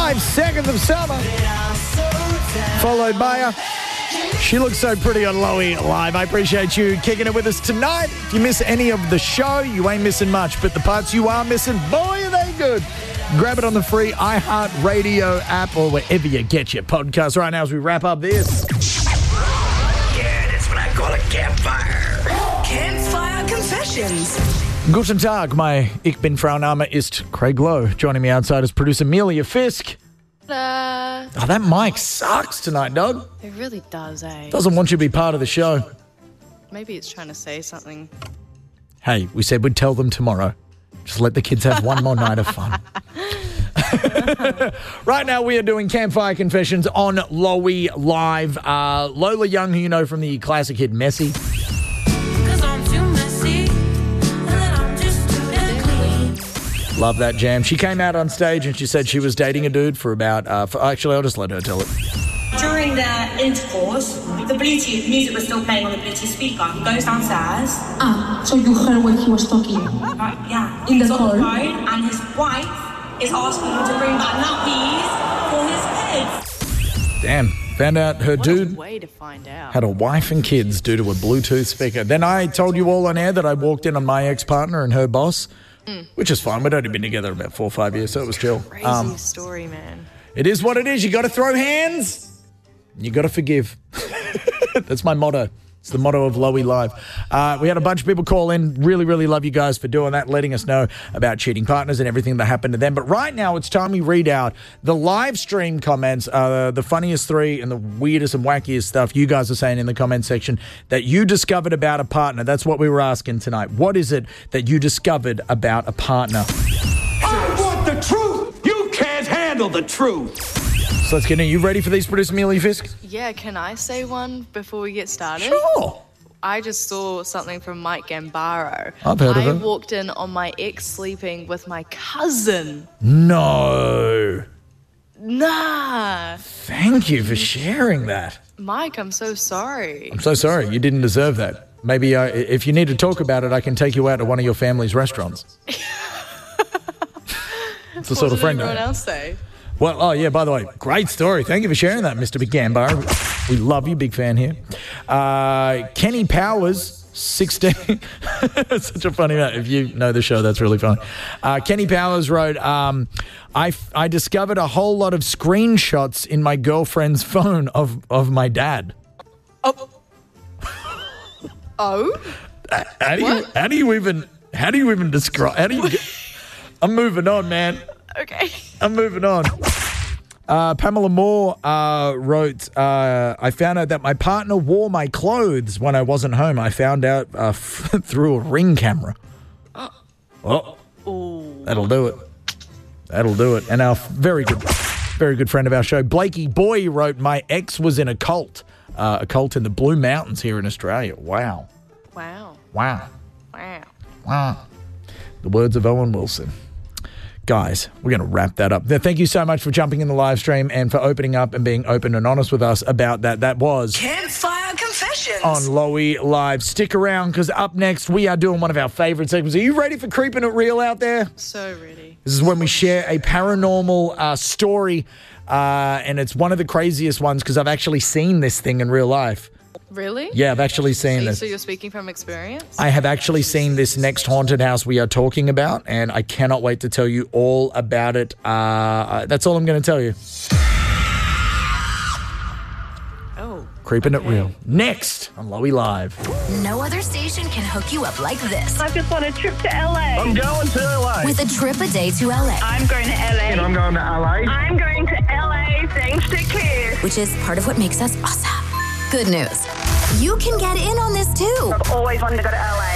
5 seconds of summer. Followed by a She Looks So Pretty on Lowy Live. I appreciate you kicking it with us tonight. If you miss any of the show, you ain't missing much. But the parts you are missing, boy, are they good. Grab it on the free iHeartRadio app or wherever you get your podcasts right now as we wrap up this. Yeah, that's what I call a campfire. Campfire Confessions. Guten Tag, ich bin Frau Name ist Craig Lowe. Joining me outside is producer Amelia Fisk. Oh, that mic sucks tonight, dog. It really does, eh? Doesn't want you to be part of the show. Maybe it's trying to say something. Hey, we said we'd tell them tomorrow. Just let the kids have one more night of fun. Right now, we are doing Campfire Confessions on Lowy Live. Lola Young, who you know from the classic hit Messy. Love that jam. She came out on stage and she said she was dating a dude for about... actually, I'll just let her tell it. During their intercourse, the Bluetooth music was still playing on the Bluetooth speaker. He goes downstairs. So you heard when he was talking? Yeah. In the He's car? on the phone and his wife is asking him to bring back nappies for his kids. Damn. Found out her What dude a way to find out. had a wife and kids due to a Bluetooth speaker. Then I told you all on air that I walked in on my ex-partner and her boss, which is fine. We'd only been together about 4 or 5 years, so it was chill. Crazy story, man. It is what it is. You got to throw hands. You got to forgive. That's my motto. It's the motto of Lowy Live. We had a bunch of people call in. Really, really love you guys for doing that, letting us know about cheating partners and everything that happened to them. But right now, it's time we read out the live stream comments, the funniest 3 and the weirdest and wackiest stuff you guys are saying in the comment section that you discovered about a partner. That's what we were asking tonight. What is it that you discovered about a partner? I want the truth. You can't handle the truth. So let's get in. You ready for these, producer Amelia Fisk? Yeah, can I say one before we get started? Sure. I just saw something from Mike Gambaro. I've heard of him. I walked in on my ex sleeping with my cousin. No. Nah. Thank you for sharing that. Mike, I'm so sorry. I'm so sorry. You didn't deserve that. Maybe if you need to talk about it, I can take you out to one of your family's restaurants. It's the sort of friend I am. What did everyone else say? Well, oh, yeah, by the way, great story. Thank you for sharing that, Mr. Big Gambar. We love you, big fan here. Kenny Powers, 16. Such a funny name. If you know the show, that's really funny. Kenny Powers wrote, I discovered a whole lot of screenshots in my girlfriend's phone of my dad. Oh? How do you even describe? I'm moving on, man. Okay. I'm moving on. Pamela Moore wrote, I found out that my partner wore my clothes when I wasn't home. I found out through a Ring camera. Oh, that'll do it. That'll do it. And our very good friend of our show, Blakey Boy, wrote, my ex was in a cult in the Blue Mountains here in Australia. Wow. The words of Owen Wilson. Guys, we're going to wrap that up. Thank you so much for jumping in the live stream and for opening up and being open and honest with us about that. That was Campfire Confessions on Lowy Live. Stick around because up next we are doing one of our favorite segments. Are you ready for Keeping It Real out there? So ready. This is when we share a paranormal story, and it's one of the craziest ones because I've actually seen this thing in real life. Really? Yeah, I've actually seen this. So you're speaking from experience? I have actually seen this next haunted house we are talking about, and I cannot wait to tell you all about it. That's all I'm going to tell you. Oh. Creeping It Real. Next on Lowy Live. No other station can hook you up like this. I just want a trip to LA. I'm going to LA. With a trip a day to LA. I'm going to LA. And I'm going to LA. I'm going to LA thanks to Kiss. Which is part of what makes us awesome. Good news. You can get in on this too. I've always wanted to go to LA.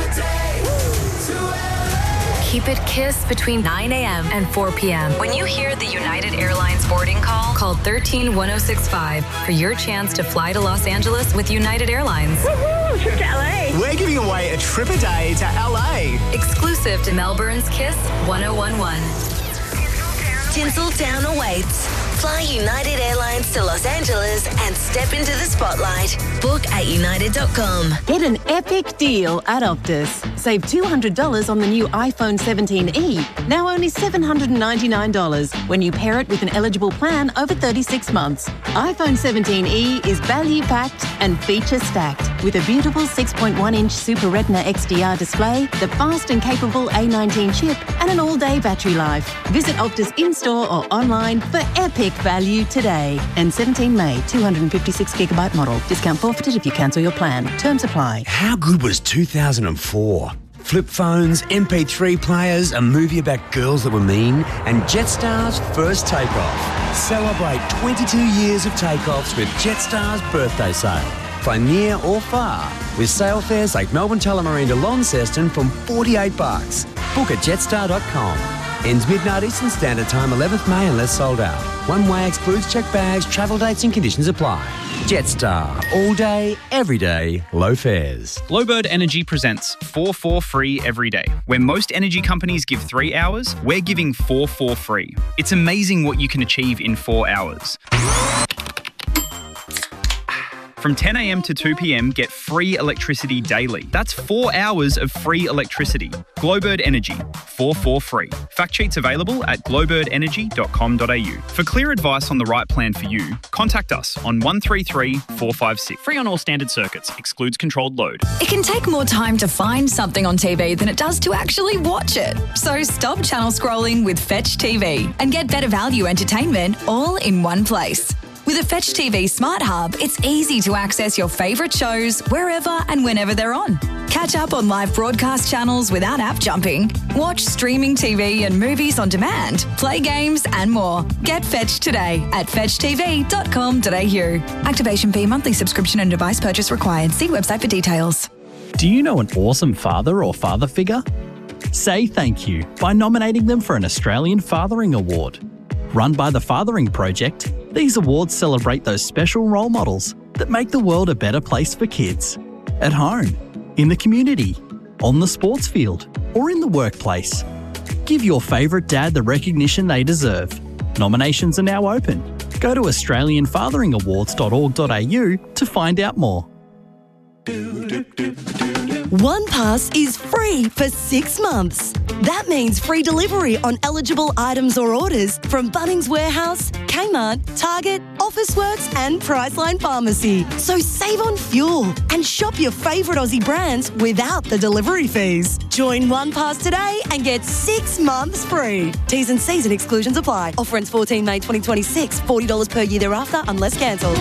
Keep it Kiss between 9 a.m. and 4 p.m. When you hear the United Airlines boarding call, call 13-1065 for your chance to fly to Los Angeles with United Airlines. Woohoo! Trip to LA. We're giving away a trip a day to LA. Exclusive to Melbourne's Kiss 1011. Tinseltown awaits. Fly United Airlines to Los Angeles and step into the spotlight. Book at united.com. Get an epic deal at Optus. Save $200 on the new iPhone 17e, now only $799 when you pair it with an eligible plan over 36 months. iPhone 17e is value-packed and feature-stacked with a beautiful 6.1-inch Super Retina XDR display, the fast and capable A19 chip, and an all-day battery life. Visit Optus in-store or online for epic value today. And 17 May, 256GB model. Discount forfeited if you cancel your plan. Terms apply. How good was 2004? Flip phones, MP3 players, a movie about girls that were mean, and Jetstar's first takeoff. Celebrate 22 years of takeoffs with Jetstar's birthday sale. Fly near or far with sale fares like Melbourne Tullamarine to Launceston from $48. Book at jetstar.com. Ends midnight Eastern Standard Time, 11th May unless sold out. One way excludes checked bags, travel dates and conditions apply. Jetstar. All day, every day, low fares. Glowbird Energy presents 4 free every day. Where most energy companies give 3 hours, we're giving 4 free. It's amazing what you can achieve in 4 hours. From 10 a.m. to 2 p.m, get free electricity daily. That's 4 hours of free electricity. Glowbird Energy, 4 free. Fact sheets available at glowbirdenergy.com.au. For clear advice on the right plan for you, contact us on 133 456. Free on all standard circuits, excludes controlled load. It can take more time to find something on TV than it does to actually watch it. So stop channel scrolling with Fetch TV and get better value entertainment all in one place. With a Fetch TV Smart Hub, it's easy to access your favourite shows wherever and whenever they're on. Catch up on live broadcast channels without app jumping. Watch streaming TV and movies on demand. Play games and more. Get Fetch today at fetchtv.com.au. Activation fee, monthly subscription and device purchase required. See website for details. Do you know an awesome father or father figure? Say thank you by nominating them for an Australian Fathering Award. Run by the Fathering Project, these awards celebrate those special role models that make the world a better place for kids. At home, in the community, on the sports field, or in the workplace. Give your favourite dad the recognition they deserve. Nominations are now open. Go to australianfatheringawards.org.au to find out more. OnePass is free for 6 months. That means free delivery on eligible items or orders from Bunnings Warehouse, Kmart, Target, Officeworks and Priceline Pharmacy. So save on fuel and shop your favourite Aussie brands without the delivery fees. Join OnePass today and get 6 months free. T's and C's and exclusions apply. Offer ends 14 May 2026. $40 per year thereafter unless cancelled.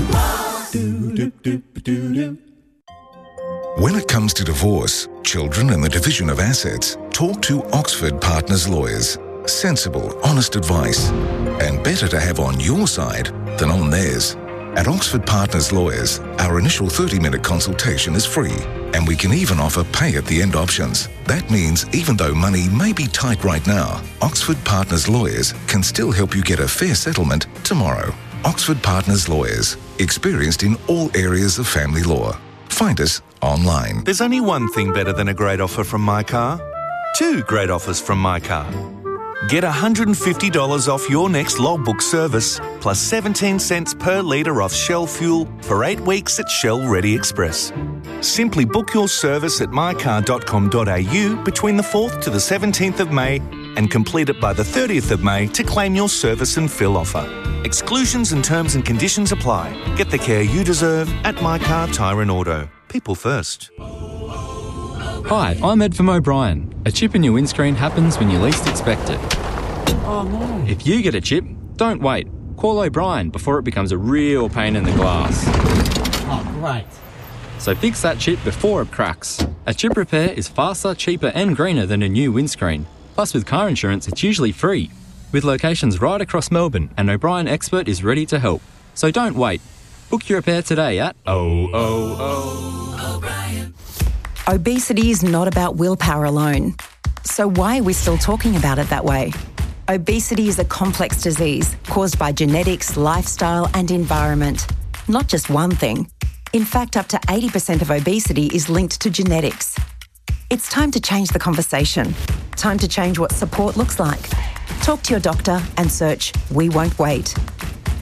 When it comes to divorce, children and the division of assets, talk to Oxford Partners Lawyers. Sensible, honest advice. And better to have on your side than on theirs. At Oxford Partners Lawyers, our initial 30-minute consultation is free, and we can even offer pay-at-the-end options. That means even though money may be tight right now, Oxford Partners Lawyers can still help you get a fair settlement tomorrow. Oxford Partners Lawyers, experienced in all areas of family law. Find us online. There's only one thing better than a great offer from My Car. 2 great offers from My Car. Get $150 off your next logbook service, plus 17 cents per litre off Shell fuel for 8 weeks at Shell Ready Express. Simply book your service at mycar.com.au between the 4th to the 17th of May and complete it by the 30th of May to claim your service and fill offer. Exclusions and terms and conditions apply. Get the care you deserve at My Car Tyre and Auto. People first. Hi, I'm Ed from O'Brien. A chip in your windscreen happens when you least expect it. Oh no. If you get a chip, don't wait. Call O'Brien before it becomes a real pain in the glass. Oh, great. So fix that chip before it cracks. A chip repair is faster, cheaper and greener than a new windscreen. Plus with car insurance, it's usually free. With locations right across Melbourne, an O'Brien expert is ready to help. So don't wait. Book your repair today at O'Brien. Obesity is not about willpower alone. So why are we still talking about it that way? Obesity is a complex disease caused by genetics, lifestyle and environment. Not just one thing. In fact, up to 80% of obesity is linked to genetics. It's time to change the conversation. Time to change what support looks like. Talk to your doctor and search We Won't Wait.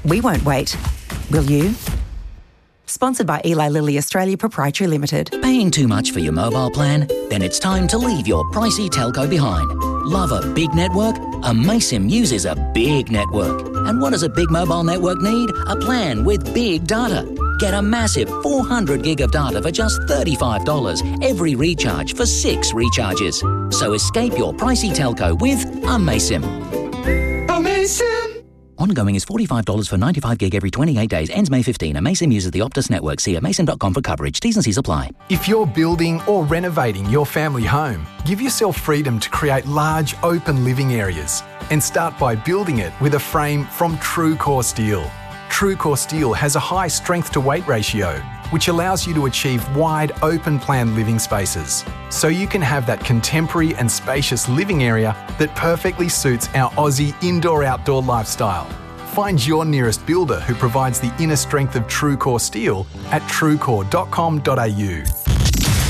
We won't wait. Will you? Sponsored by Eli Lilly Australia Proprietary Limited. Paying too much for your mobile plan? Then it's time to leave your pricey telco behind. Love a big network? Amaysim uses a big network. And what does a big mobile network need? A plan with big data. Get a massive 400 gig of data for just $35 every recharge for 6 recharges. So escape your pricey telco with Amaysim. Amaysim! Ongoing is $45 for 95 gig every 28 days. Ends May 15. Amaysim uses the Optus network. See amaysim.com for coverage. T's and C's apply. If you're building or renovating your family home, give yourself freedom to create large open living areas and start by building it with a frame from TrueCore Steel. TrueCore Steel has a high strength to weight ratio, which allows you to achieve wide open plan living spaces. So you can have that contemporary and spacious living area that perfectly suits our Aussie indoor-outdoor lifestyle. Find your nearest builder who provides the inner strength of TrueCore Steel at truecore.com.au.